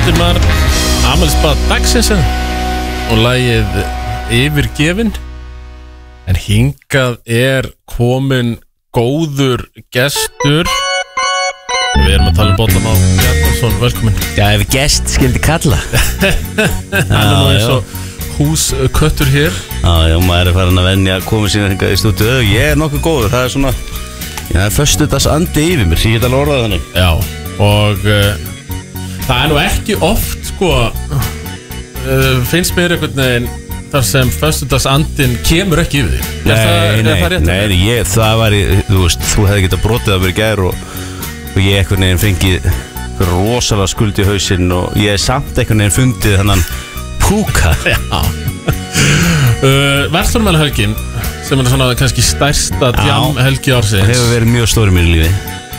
Valdimar afmælisbarn dagsins og lagið Yfirgefin. En hingað komin góður gestur. Við erum að tala Bollan á Bjarnason, velkomin. Já, ef gest skildi kalla. Hann nú eins og húsköttur hér. Já, maður farin að venja að koma síðan hingað í stúdíu. Ég nokkuð góður, það svona það föstudags andi yfir mér, ég get alveg orðað þannig. Já, og það nú ekki oft, sko, finnst mér einhvern veginn þar sem föstudagsandinn kemur ekki yfir því. Nei, það var, þú hefði getað brotið að vera í gær og ég einhvern veginn fengið rosalega skuld í hausinn og ég samt einhvern veginn fundið þannan púka. Já. Verslunarmannahelgin, sem svona kannski stærsta djamhelgi ársins, hefur verið mjög stór í mínu lífi.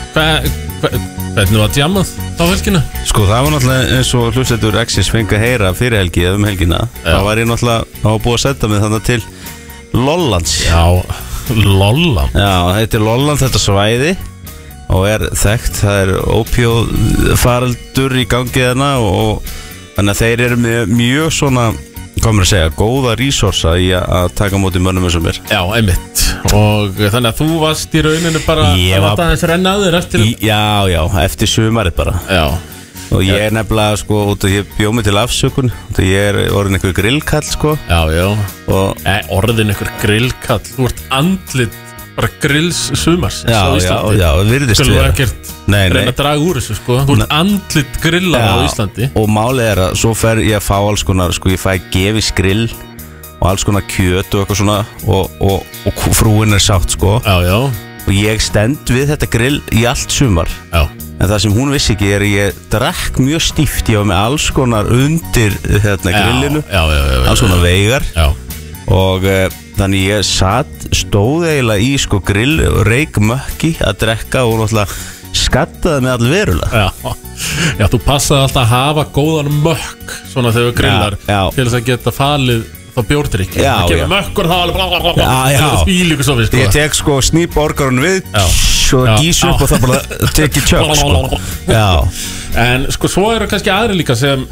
Hvernig var djamað á helgina? Sko, það var náttúrulega eins og hlustendur Exis fengi að heyra fyrir helgi eða helgina. Já. Það var ég náttúrulega búið að setja mig þannig til Lollands. Já, Lolland. Já, þetta Lolland, þetta svæði og þekkt, það ópíófaraldur í gangi þarna og þannig að þeir eru með mjög svona, hvað maður að segja, góða resursa í að taka á móti mönnum eins og mér. Já, einmitt. Og þannig að þú varst í rauninu bara að láta aðeins renna að þér eftir... Já, eftir sumarið bara. Já. Og ég nefnilega, sko, út af ég bjóð mig til afsökun, út af ég orðin einhver grillkall, sko. Já. Og orðin einhver grillkall, þú ert andlit bara grills sumars. Já, virðist vera. Þú ekkert reyna að draga úr þessu, sko. Þú ert andlit grillar á Íslandi. Og málið að svo fer ég að fá alls konar, sko, ég fæ gefis grill og alls konar kjöt og eitthvað svona og frúin sátt, sko. Já. Og ég stend við þetta grill í allt sumar. Já. En það sem hún vissi ekki ég drakk mjög stíft, ég var með alls konar undir grillinu. Já. Alls konar veigar. Já. Og þannig ég stóð eiginlega í, sko, grill og reykmökki að drekka og náttúrulega skattaði mig allir verulega. Já, þú passaði alltaf að hafa góðan mökk svona þegar við grillar til þess að geta falið þá bjórdrykk. Það kemur mökkur þá alveg þvílíku svo við, sko. Ég tek, sko, snýp borgarinn við og gís upp og það bara tekið tjökk, sko. Já. En sko, svo eru kannski aðri líka sem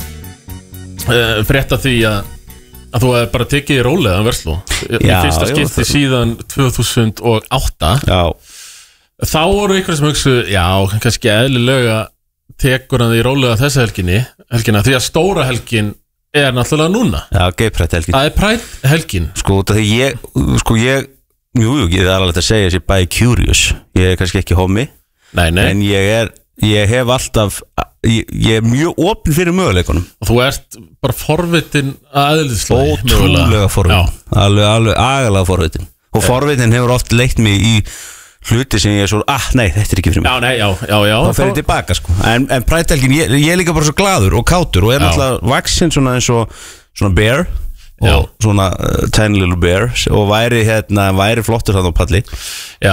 frétta því að þú hefði bara tekið í rólega verslu í fyrsta skipti síðan 2008. Já. Þá voru ykkur sem hugsu, kannski eðlilega tekur hann í rólega þessa helgina því að stóra helgin náttúrulega núna. Já, gay pride helgin. Það pride helgin. Sko, því ég er alveg að segja þessi by curious. Ég kannski ekki homi. Nei. En ég hef alltaf, ég mjög opinn fyrir möguleikunum. Og þú ert bara forvitin að eðlislega. Ótrúlega forvitin. Alveg agalega forvitin. Og forvitin hefur oft leitt mig í hluti sem ég svo, nei, þetta ekki fyrir mig. Já. Þá fer ég tilbaka, sko. En prættelgin, ég er líka bara svo glaður og kátur og náttúrulega vaxinn svona eins og svona bear og svona tiny little bear og væri flottur þannig á palli. Já.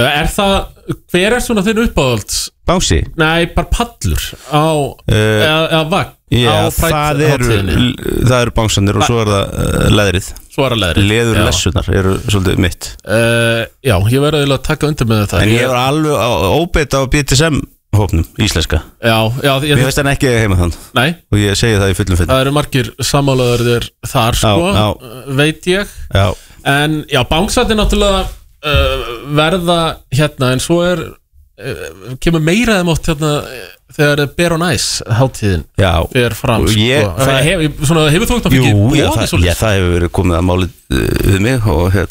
Hver svona þinn uppáhalds? Bánsi? Nei, bara pallur eða vagn á prættelgin. Það eru bánsanir og svo það leðrið. Leðurlessunar eru svolítið mitt. Já, ég verði að taka undir með þetta. En ég var alveg óbeitt á BDSM hópnum, íslenska. Já. Mér veist hann ekki heima þann. Nei. Og ég segi það í fullum fyrir. Það eru margir sammálaður þar, sko, veit ég. Já. En bánsandi náttúrulega verða hérna, en svo kemur meira þeim oft hérna þegar Bear on Ice hátíðin fer fram, sko. Hefur þú eitthvað fyrir bóði svolítið? Já, það hefur verið komið að málið við mig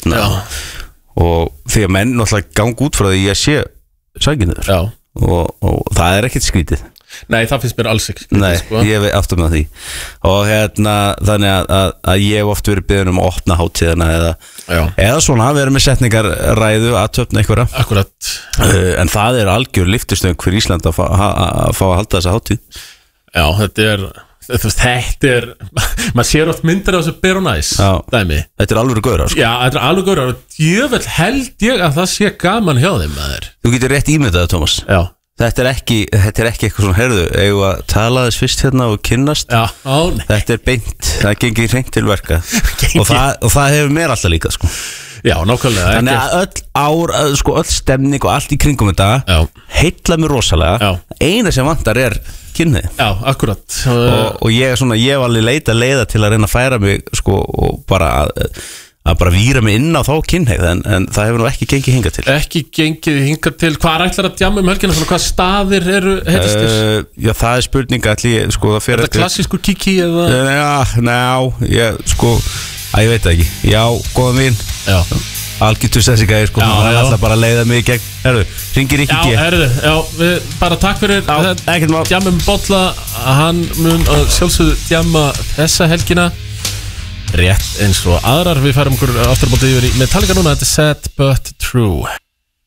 og því að menn náttúrulega ganga út frá því ég sé sanginniður og það er ekkert skrítið. Nei, það finnst mér alls ekki skrítið. Nei, sko. Ég veit aftur með því og þannig að ég hef oft verið beðin að opna hátíðina eða svona að vera með setningarræðu að töfna einhverja. Akkurat. En það er algjör lyftistöng fyrir Ísland að fá að halda þessa hátíð. Já, þetta er maður sér oft myndir af þessu Bear on Ice dæmi. Þetta er alveg gaurar, sko. Já, þetta er alveg gaurar og djöfull held ég að það sé gaman hjá þeim, maður. Þú getur rétt ímyndað, Tómas. Já. Þetta er ekki eitthvað svona, heyrðu, eigum að tala þess fyrst hérna og kynnast. Þetta er beint, það gengir hreint til verka og það hefur mér alltaf líka, sko. Já, nákvæmlega. Þannig að öll stemning og allt í kringum þetta heilla mér rosalega. Eina sem vantar kynneið. Já, akkurat. Og ég hef alveg leitað leiða til að reyna að færa mig sko, og bara víra mig inn á þá kynneið, en það hefur nú ekki gengið hingað til. Ekki gengið hingað til. Hvað ætlar að djamma helgina? Hvað staðir eru heitistir? Já, það spurning sko, er það klassískur kiki eða? Ég veit það ekki. Já, góðan vin. Já. Algjörtus þessi gæði sko, það er alltaf bara að leiða mig í gegn. Herðu, ringir ekki ekki. Já, við bara takk fyrir djammum bolla. Hann mun að sjálfsögðu djamma þessa helgina rétt eins og aðrar. Við færum okkur aftur á móti yfir í Metallica núna. Þetta er Sad But True.